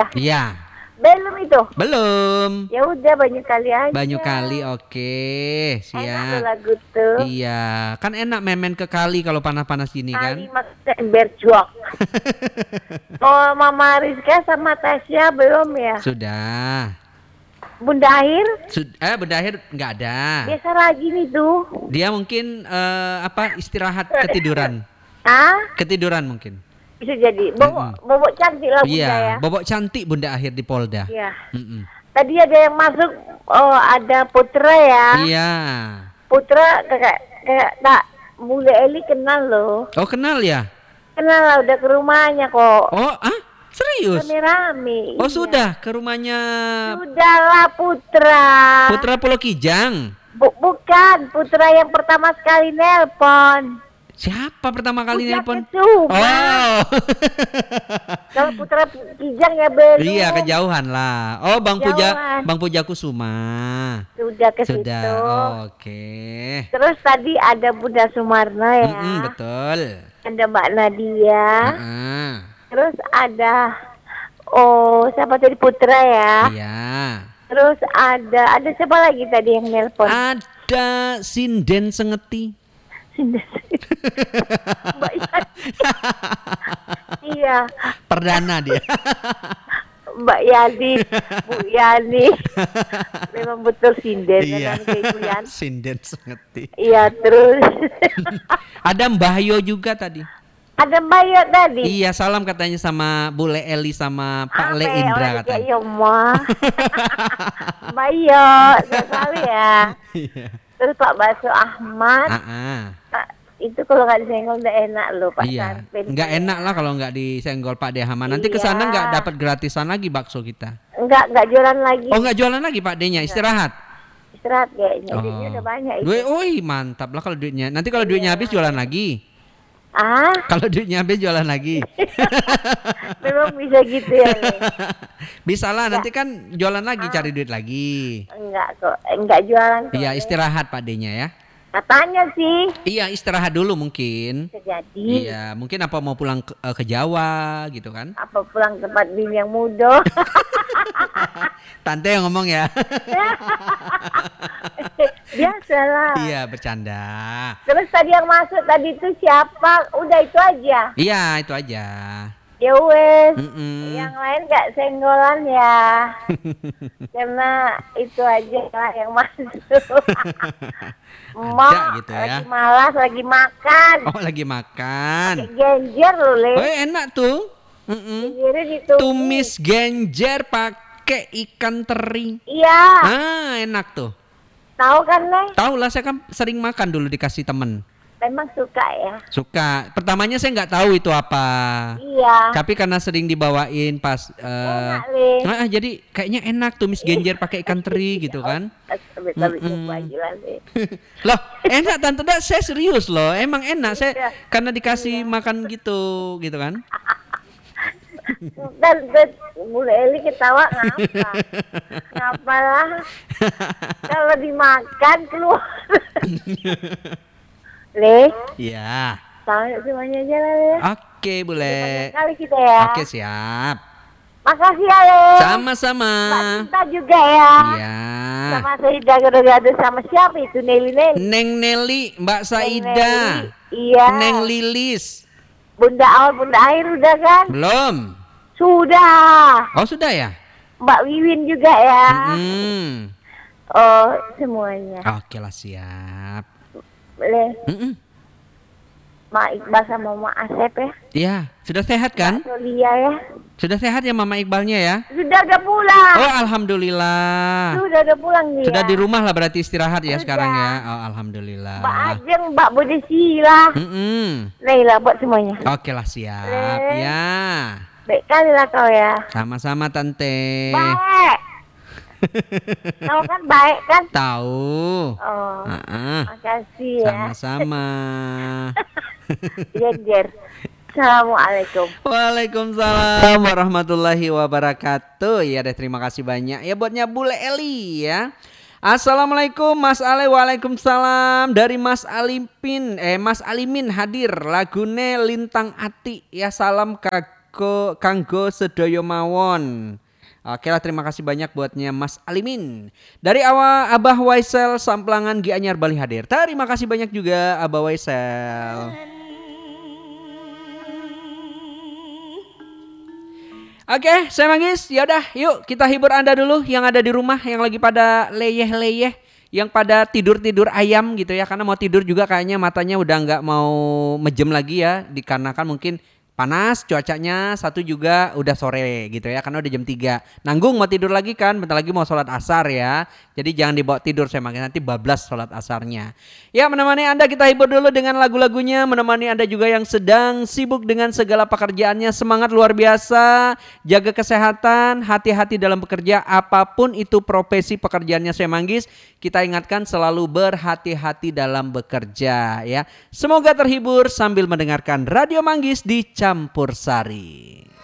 ya? Iya. Belum itu? Belum. Ya udah Banyukali aja. Banyukali, oke. Enak tuh Siap. lagu tuh. Iya, kan enak memen ke kali kalau panas-panas gini kan. Kali maksudnya berjuang. Oh, Mama Rizka sama Tasya belum ya? Sudah. Bunda Air? Bunda Akhir nggak ada. Biasa lagi nih tuh. Dia mungkin istirahat ketiduran. Ah? Ketiduran mungkin. Bisa jadi. Bobok cantik lah Bunda Iya, ya. bobok cantik Bunda Akhir di Polda. Iya. Mm-mm. Tadi ada yang masuk. Oh, ada Putra ya. Iya. Putra kayak tak Bunda Eli kenal loh. Oh, kenal ya? Kenal lah, udah ke rumahnya kok. Oh, serius? Rame-rame. Oh, iya. sudah ke rumahnya Sudahlah Putra. Putra Pulau Kijang. Bukan, Putra yang pertama sekali nelpon. Siapa pertama kali Puja nelpon? Kesuma. Oh. Kalau Putra Kijang ya belum. Iya, kejauhan lah. Oh, Bang Puja Kusuma. Sudah ke Sudah. situ. Oke. Terus tadi ada Bunda Sumarno ya. Betul. Ada Mbak Nadia. Terus ada siapa tadi Putra ya? Iya. Terus ada siapa lagi tadi yang nelpon? Ada Sinden Sengeti. Mbak Yani. Iya. Perdana dia. Mbak Yani, Bu Yani. Memang betul sinden Iya. kan Ibu Yani. Sinden Sengeti. Iya, terus Ada Mbah Yo juga tadi. ada Mbak Yo tadi. Iya, salam katanya sama Bule Eli sama Pak Le Indra katanya. Iya, Ma. Mbak Yo, sekali ya. Iya. Terus Pak Baso Ahmad. Itu kalau nggak disenggol udah enak loh Pak. Iya. Sarpin. Nggak enak lah kalau nggak disenggol Pak Dehama. Nanti kesana nggak dapat gratisan lagi bakso kita. Nggak jualan lagi. Oh, nggak jualan lagi Pak D-nya, istirahat. Istirahat kayaknya. Duitnya udah banyak itu. Mantap lah kalau duitnya. Nanti kalau duitnya habis jualan lagi. Kalau duitnya habis jualan lagi. Memang bisa gitu ya. Bisa lah, nanti kan jualan lagi, cari duit lagi. Enggak kok, enggak jualan kok. Iya, istirahat Pak D-nya ya. Katanya sih. Iya, istirahat dulu mungkin. Bisa jadi. Iya, mungkin apa mau pulang ke Jawa gitu kan. Apa pulang ke tempat bini yang muda. Tante yang ngomong ya. Biasalah. Iya, bercanda. Terus tadi yang masuk tadi itu siapa? Udah itu aja. Iya, itu aja. Ya wes. Mm-mm. Yang lain gak senggolan ya. Karena itu aja lah yang masuk. Ada gitu ya. Lagi malas, lagi makan. Oh, lagi makan. Pakai genjer loh, Le. Oh, enak tuh. Genjernya ditumis. Tumis genjer pakai ikan teri. Iya. Enak tuh. Tahu kan, Le? Tahu lah, saya kan sering makan dulu dikasih temen. Memang suka ya. Suka. Pertamanya saya nggak tahu itu apa. Iya. Tapi karena sering dibawain pas Enak, Le. jadi kayaknya enak tumis genjer pakai ikan teri gitu kan. Tapi coba gila, Le. Loh, enak Tante Dak, saya serius loh. Emang enak saya karena dikasih makan gitu kan. Dan Bu Eli ketawa ngapa? Ngapalah? Kalau dimakan keluar. Le. Iya. Salam semuanya aja lah, Le. Oke, boleh. Kali kita ya. Oke, siap. Makasih ya, Le. Sama-sama. Mbak Cinta juga ya. Iya. Sama Saida gado-gado sama siapa itu Nelly. Neng Nelly, Mbak Saida. Iya. Neng Lilis. Bunda Awal, Bunda Air udah kan? Belum. Sudah. Oh, sudah ya? Mbak Wiwin juga ya. Oh, semuanya. Oke lah, siap. Le. Ma Iqbal sama Mama Asep ya. Iya, sudah sehat kan? Mbak Solia ya. Sudah sehat ya Mama Iqbalnya ya? Sudah pulang. Oh, alhamdulillah. Sudah pulang dia. Sudah di rumah lah berarti istirahat ya sekarang ya. Oh, alhamdulillah. Mbak Ajeng, Mbak Budi Sila. Naila buat semuanya. Oke lah, siap. Ya. Baik kali lah kau ya. Sama-sama Tante. Baik. Tahu kan baik kan? Tahu. Oh. Makasih ya. Sama-sama. Genjer. Assalamualaikum. Waalaikumsalam warahmatullahi wabarakatuh. Ya deh, terima kasih banyak ya buatnya Bule Eli ya. Assalamualaikum Mas Ale. Waalaikumsalam. Dari Mas Alimin hadir lagune Lintang Ati ya, salam kanggo sedoyo mawon. Oke lah, terima kasih banyak buatnya Mas Alimin. Dari Abah Waisel Samplangan Gianyar Bali hadir. Terima kasih banyak juga Abah Waisel. Oke, saya Manggis. Yaudah, yuk kita hibur Anda dulu yang ada di rumah, yang lagi pada leyeh-leyeh, yang pada tidur-tidur ayam gitu ya. Karena mau tidur juga kayaknya matanya udah nggak mau mejem lagi ya, dikarenakan mungkin panas cuacanya, satu juga udah sore gitu ya, karena udah jam 3. Nanggung mau tidur lagi kan, bentar lagi mau sholat asar ya. Jadi jangan dibawa tidur, saya makin nanti bablas sholat asarnya. Ya, menemani Anda kita hibur dulu dengan lagu-lagunya, menemani Anda juga yang sedang sibuk dengan segala pekerjaannya. Semangat luar biasa, jaga kesehatan, hati-hati dalam bekerja, apapun itu profesi pekerjaannya saya Manggis. Kita ingatkan selalu berhati-hati dalam bekerja ya. Semoga terhibur sambil mendengarkan Radio Manggis di Campur Sari.